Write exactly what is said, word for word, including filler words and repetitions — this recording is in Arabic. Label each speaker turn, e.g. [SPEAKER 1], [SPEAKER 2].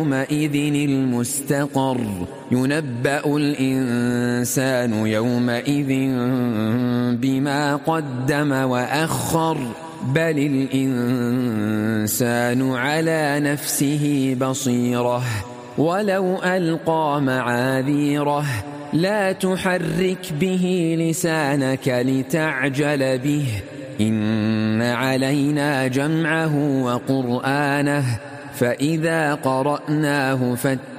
[SPEAKER 1] يومئذ المستقر ينبأ الإنسان يومئذ بما قدم وأخر بل الإنسان على نفسه بصيرة ولو ألقى معاذيره لا تحرك به لسانك لتعجل به إن علينا جمعه وقرآنه فإذا قرأناه فاتبع